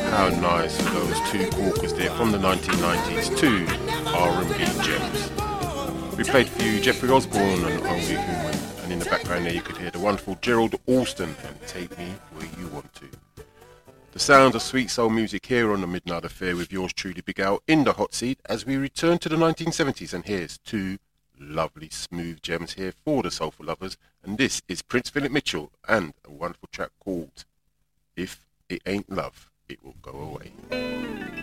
How nice those two corkers there from the 1990s, two R&B gems. We played for you Jeffrey Osborne and Only Human, and in the background there you could hear the wonderful Gerald Alston and Take Me Where You Want To. The sounds of sweet soul music here on the Midnight Affair with yours truly, Big Al, in the hot seat as we return to the 1970s, and here's two lovely smooth gems here for the soulful lovers, and this is Prince Philip Mitchell and a wonderful track called If It Ain't Love, It Will Go Away.